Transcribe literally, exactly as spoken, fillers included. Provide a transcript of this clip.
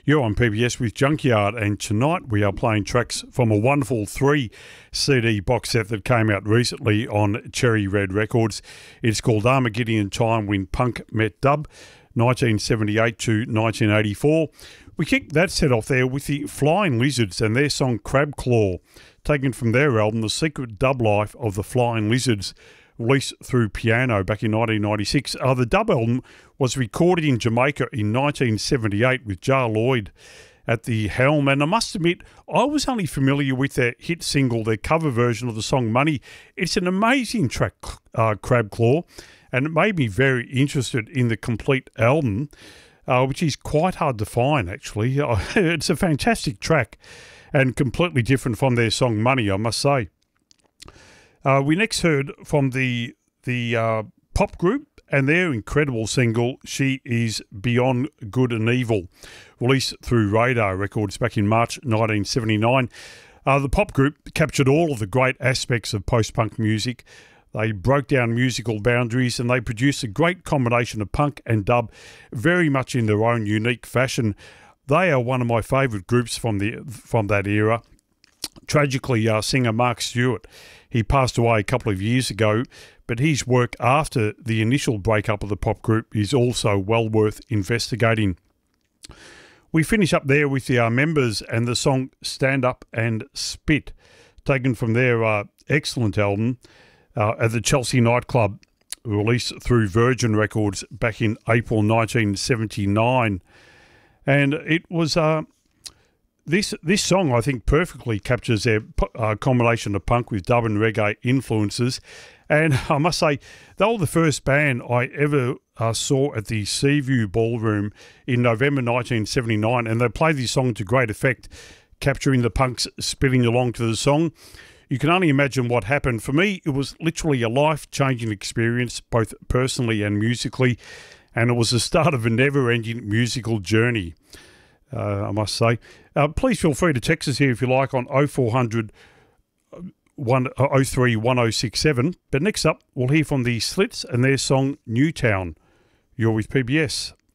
You're on P B S with Junkyard, and tonight we are playing tracks from a wonderful three C D box set that came out recently on Cherry Red Records. It's called Armageddon Time When Punk Met Dub, nineteen seventy-eight to nineteen eighty-four. We kicked that set off there with the Flying Lizards and their song Crab Claw, taken from their album The Secret Dub Life of the Flying Lizards, released through Piano back in nineteen ninety-six. Uh, the dub album was recorded in Jamaica in nineteen seventy-eight with Jar Lloyd at the helm, and I must admit, I was only familiar with their hit single, their cover version of the song Money. It's an amazing track, uh, Crab Claw, and it made me very interested in the complete album, uh, which is quite hard to find, actually. It's a fantastic track and completely different from their song Money, I must say. Uh, we next heard from the the uh, pop group and their incredible single, She Is Beyond Good and Evil, released through Radar Records back in March nineteen seventy-nine. Uh, the pop group captured all of the great aspects of post-punk music. They broke down musical boundaries and they produced a great combination of punk and dub, very much in their own unique fashion. They are one of my favourite groups from the from that era. Tragically, uh, singer Mark Stewart, he passed away a couple of years ago, but his work after the initial breakup of the pop group is also well worth investigating. We finish up there with the uh, members and the song Stand Up and Spit, taken from their uh, excellent album uh, at the Chelsea Nightclub, released through Virgin Records back in April nineteen seventy-nine. And it was... Uh, This this song, I think, perfectly captures their uh, combination of punk with dub and reggae influences. And I must say, they were the first band I ever uh, saw at the Seaview Ballroom in November nineteen seventy-nine, and they played this song to great effect, capturing the punks spitting along to the song. You can only imagine what happened. For me, it was literally a life-changing experience, both personally and musically, and it was the start of a never-ending musical journey. Uh, I must say. Uh, please feel free to text us here if you like on oh four hundred, oh three one oh six seven. But next up, we'll hear from the Slits and their song Newtown. You're with P B S.